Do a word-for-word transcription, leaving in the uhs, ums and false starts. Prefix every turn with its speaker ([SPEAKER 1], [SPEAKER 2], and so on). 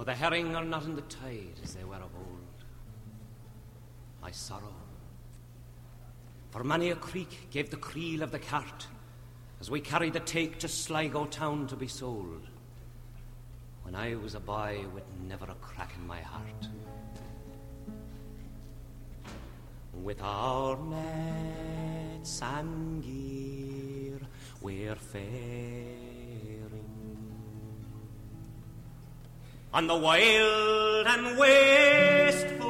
[SPEAKER 1] Oh, the herring are not in the tide as they were of old. I sorrow, for many a creek gave the creel of the cart as we carried the take to Sligo town to be sold, when I was a boy with never a crack in my heart. With our nets and gear we're faring on the wild and wasteful